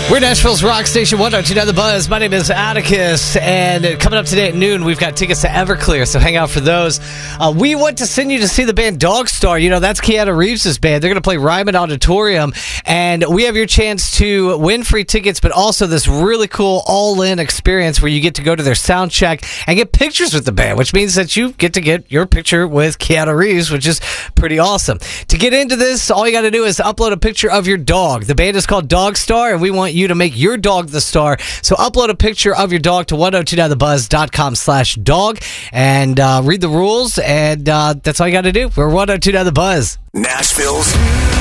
We're Nashville's rock station 102.9 The Buzz. My name is Atticus, and coming up today at noon, we've got tickets to Everclear, so hang out for those. We want to send you to see the band Dogstar. You know, that's Keanu Reeves' band. They're going to play Ryman Auditorium, and we have your chance to win free tickets, but also this really cool all-in experience where you get to go to their sound check and get pictures with the band, which means that you get to get your picture with Keanu Reeves, which is pretty awesome. To get into this, all you got to do is upload a picture of your dog. The band is called Dogstar, and we want you to make your dog the star. So upload a picture of your dog to 1029thebuzz.com/dog and read the rules, and that's all you got to do. We're 1029 The Buzz. Nashville's